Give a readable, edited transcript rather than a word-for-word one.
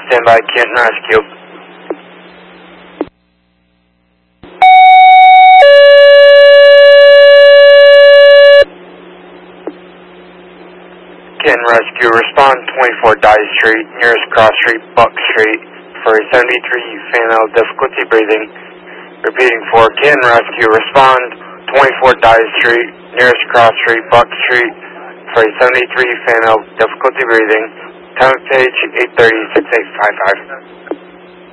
Stand by, Canton Rescue. Canton Rescue, respond 24 Dye Street, nearest Cross Street, Buck Street, for a 73 female, difficulty breathing. Repeating for Canton Rescue, respond 24 Dye Street, nearest Cross Street, Buck Street, for a 73 female, difficulty breathing. Time of page 830-6855.